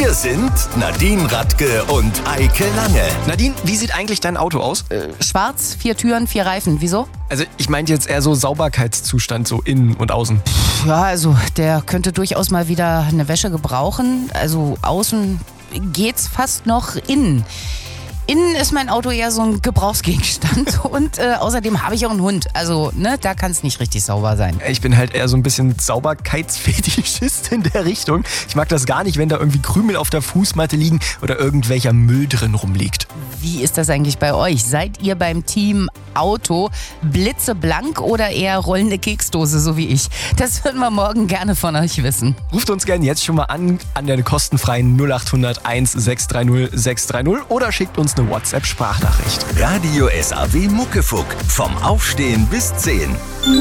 Hier sind Nadine Radke und Eike Lange. Nadine, wie sieht eigentlich dein Auto aus? Schwarz, 4 Türen, 4 Reifen. Wieso? Also ich meinte jetzt eher so Sauberkeitszustand, so innen und außen. Ja, also der könnte durchaus mal wieder eine Wäsche gebrauchen. Also außen geht's fast noch, innen. Innen ist mein Auto eher so ein Gebrauchsgegenstand und außerdem habe ich auch einen Hund. Also, da kann es nicht richtig sauber sein. Ich bin halt eher so ein bisschen Sauberkeitsfetischist in der Richtung. Ich mag das gar nicht, wenn da irgendwie Krümel auf der Fußmatte liegen oder irgendwelcher Müll drin rumliegt. Wie ist das eigentlich bei euch? Seid ihr beim Team Auto blitzeblank oder eher rollende Keksdose, so wie ich? Das würden wir morgen gerne von euch wissen. Ruft uns gerne jetzt schon mal an der kostenfreien 0800 1630 630 oder schickt uns eine WhatsApp-Sprachnachricht. Radio SAW Muckefuck. Vom Aufstehen bis 10.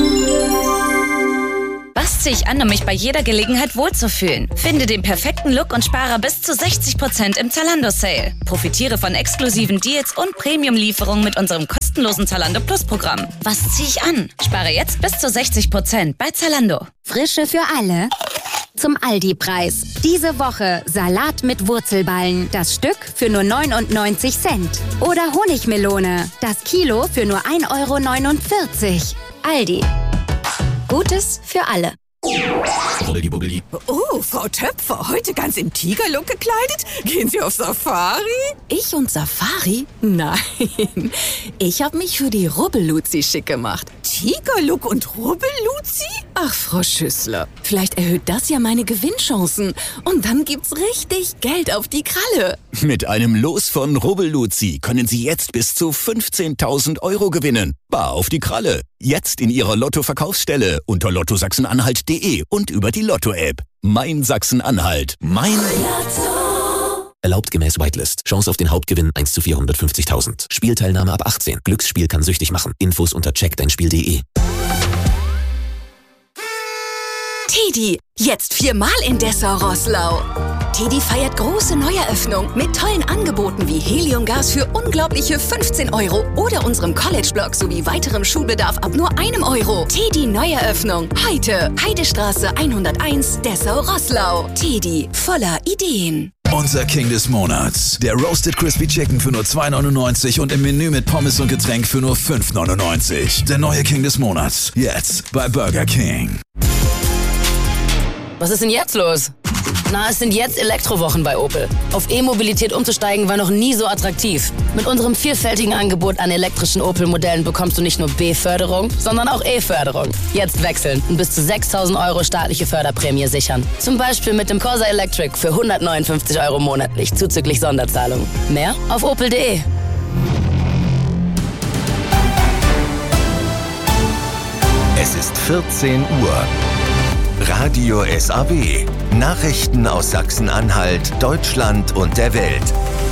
Was ziehe ich an, um mich bei jeder Gelegenheit wohlzufühlen? Finde den perfekten Look und spare bis zu 60% im Zalando-Sale. Profitiere von exklusiven Deals und Premium-Lieferungen mit unserem kostenlosen Zalando Plus-Programm. Was ziehe ich an? Spare jetzt bis zu 60% bei Zalando. Frische für alle. Zum Aldi-Preis. Diese Woche Salat mit Wurzelballen. Das Stück für nur 99 Cent. Oder Honigmelone. Das Kilo für nur 1,49 €. Aldi. Gutes für alle. Oh, Frau Töpfer, heute ganz im Tigerlook gekleidet? Gehen Sie auf Safari? Ich und Safari? Nein, ich habe mich für die Rubbelluzi schick gemacht. Tigerlook und Rubbelluzi? Ach, Frau Schüssler, vielleicht erhöht das ja meine Gewinnchancen. Und dann gibt's richtig Geld auf die Kralle. Mit einem Los von Rubbelluzi können Sie jetzt bis zu 15.000 € gewinnen. Bar auf die Kralle. Jetzt in Ihrer Lotto-Verkaufsstelle unter lottosachsen-anhalt.de und über die Lotto-App. Mein Sachsen-Anhalt. Mein Lotto. Erlaubt gemäß Whitelist. Chance auf den Hauptgewinn 1 zu 450.000. Spielteilnahme ab 18. Glücksspiel kann süchtig machen. Infos unter checkdeinspiel.de. Tedi, jetzt 4-mal in Dessau-Roßlau. Tedi feiert große Neueröffnung mit tollen Angeboten wie Heliumgas für unglaubliche 15 € oder unserem College-Blog sowie weiterem Schulbedarf ab nur 1 €. Tedi Neueröffnung. Heute Heidestraße 101, Dessau-Roßlau. Tedi, voller Ideen. Unser King des Monats. Der Roasted Crispy Chicken für nur 2,99 € und im Menü mit Pommes und Getränk für nur 5,99 €. Der neue King des Monats. Jetzt bei Burger King. Was ist denn jetzt los? Na, es sind jetzt Elektrowochen bei Opel. Auf E-Mobilität umzusteigen war noch nie so attraktiv. Mit unserem vielfältigen Angebot an elektrischen Opel-Modellen bekommst du nicht nur B-Förderung, sondern auch E-Förderung. Jetzt wechseln und bis zu 6.000 € staatliche Förderprämie sichern. Zum Beispiel mit dem Corsa Electric für 159 € monatlich, zuzüglich Sonderzahlung. Mehr auf opel.de. Es ist 14 Uhr. Radio SAW. Nachrichten aus Sachsen-Anhalt, Deutschland und der Welt.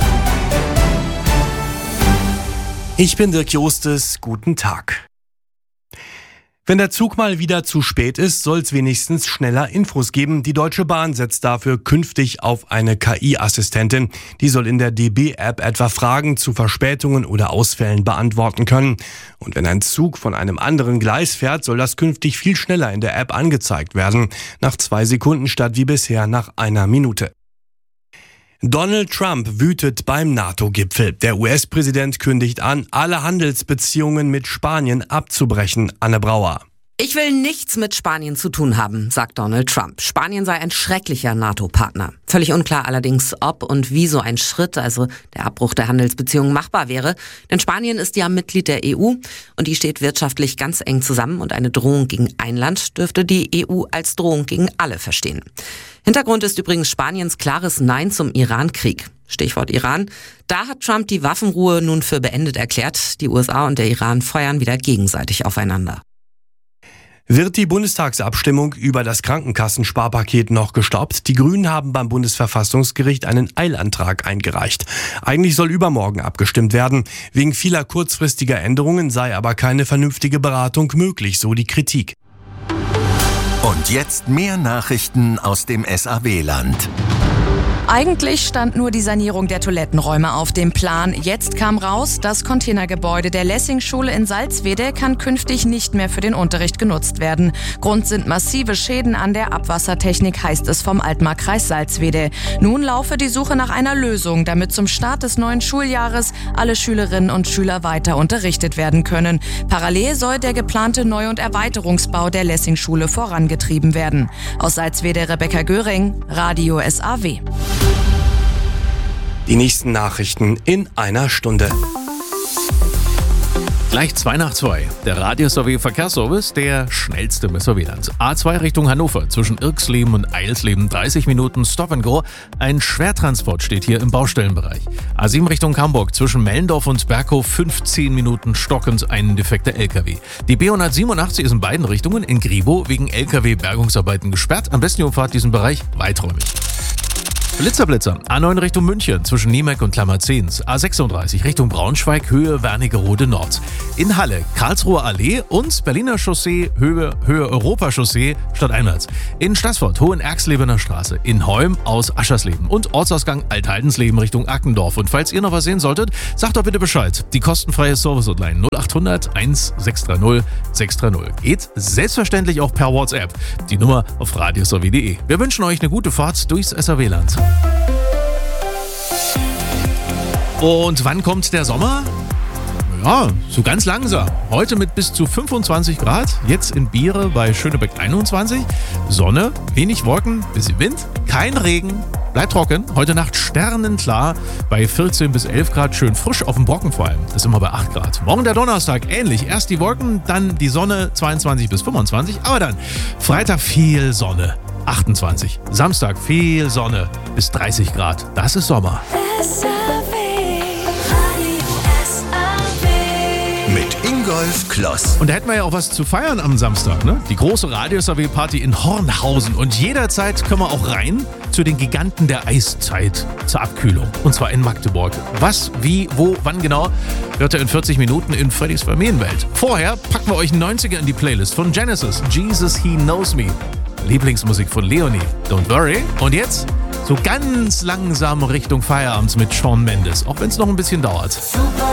Ich bin Dirk Jostes, guten Tag. Wenn der Zug mal wieder zu spät ist, soll es wenigstens schneller Infos geben. Die Deutsche Bahn setzt dafür künftig auf eine KI-Assistentin. Die soll in der DB-App etwa Fragen zu Verspätungen oder Ausfällen beantworten können. Und wenn ein Zug von einem anderen Gleis fährt, soll das künftig viel schneller in der App angezeigt werden. Nach 2 Sekunden statt wie bisher nach 1 Minute. Donald Trump wütet beim NATO-Gipfel. Der US-Präsident kündigt an, alle Handelsbeziehungen mit Spanien abzubrechen. Anne Brauer. Ich will nichts mit Spanien zu tun haben, sagt Donald Trump. Spanien sei ein schrecklicher NATO-Partner. Völlig unklar allerdings, ob und wie so ein Schritt, also der Abbruch der Handelsbeziehungen, machbar wäre. Denn Spanien ist ja Mitglied der EU und die steht wirtschaftlich ganz eng zusammen und eine Drohung gegen ein Land dürfte die EU als Drohung gegen alle verstehen. Hintergrund ist übrigens Spaniens klares Nein zum Iran-Krieg. Stichwort Iran. Da hat Trump die Waffenruhe nun für beendet erklärt. Die USA und der Iran feuern wieder gegenseitig aufeinander. Wird die Bundestagsabstimmung über das Krankenkassensparpaket noch gestoppt? Die Grünen haben beim Bundesverfassungsgericht einen Eilantrag eingereicht. Eigentlich soll übermorgen abgestimmt werden. Wegen vieler kurzfristiger Änderungen sei aber keine vernünftige Beratung möglich, so die Kritik. Und jetzt mehr Nachrichten aus dem SAW-Land. Eigentlich stand nur die Sanierung der Toilettenräume auf dem Plan. Jetzt kam raus, das Containergebäude der Lessing-Schule in Salzwedel kann künftig nicht mehr für den Unterricht genutzt werden. Grund sind massive Schäden an der Abwassertechnik, heißt es vom Altmark-Kreis Salzwedel. Nun laufe die Suche nach einer Lösung, damit zum Start des neuen Schuljahres alle Schülerinnen und Schüler weiter unterrichtet werden können. Parallel soll der geplante Neu- und Erweiterungsbau der Lessing-Schule vorangetrieben werden. Aus Salzwedel Rebecca Göring, Radio SAW. Die nächsten Nachrichten in einer Stunde. Gleich 2:02. Der Radio SAW Verkehrsservice, der schnellste im SW-Land. A2 Richtung Hannover, zwischen Irksleben und Eilsleben 30 Minuten Stop and Go. Ein Schwertransport steht hier im Baustellenbereich. A7 Richtung Hamburg, zwischen Mellendorf und Berghof 15 Minuten stockend ein defekter LKW. Die B187 ist in beiden Richtungen in Gribo wegen LKW-Bergungsarbeiten gesperrt. Am besten ihr umfahrt diesen Bereich weiträumig. Blitzer. A9 Richtung München, zwischen Niemek und Klammerzens. A36 Richtung Braunschweig, Höhe Wernigerode Nord. In Halle, Karlsruher Allee und Berliner Chaussee, Höhe Europachaussee stadteinwärts. In Stassfurt, Hohenerxlebener Straße. In Heum aus Aschersleben. Und Ortsausgang Althaldенsleben Richtung Ackendorf. Und falls ihr noch was sehen solltet, sagt doch bitte Bescheid. Die kostenfreie Service-Hotline 0800 1630 630. Geht selbstverständlich auch per WhatsApp. Die Nummer auf radiosaw.de. Wir wünschen euch eine gute Fahrt durchs SAW-Land. Und wann kommt der Sommer? Ja, so ganz langsam. Heute mit bis zu 25 Grad, jetzt in Biere bei Schönebeck 21. Sonne, wenig Wolken, bisschen Wind, kein Regen, bleibt trocken. Heute Nacht sternenklar bei 14 bis 11 Grad, schön frisch auf dem Brocken vor allem. Das ist immer bei 8 Grad. Morgen der Donnerstag ähnlich. Erst die Wolken, dann die Sonne 22 bis 25. Aber dann Freitag viel Sonne. 28. Samstag viel Sonne bis 30 Grad. Das ist Sommer. Mit Ingolf Kloss. Und da hätten wir ja auch was zu feiern am Samstag, ne? Die große Radio-SAW-Party in Hornhausen. Und jederzeit können wir auch rein zu den Giganten der Eiszeit zur Abkühlung. Und zwar in Magdeburg. Was, wie, wo, wann genau, hört ihr in 40 Minuten in Freddys Familienwelt. Vorher packen wir euch 90er in die Playlist von Genesis. Jesus, He Knows Me. Lieblingsmusik von Leonie. Don't worry. Und jetzt so ganz langsam Richtung Feierabend mit Shawn Mendes. Auch wenn es noch ein bisschen dauert.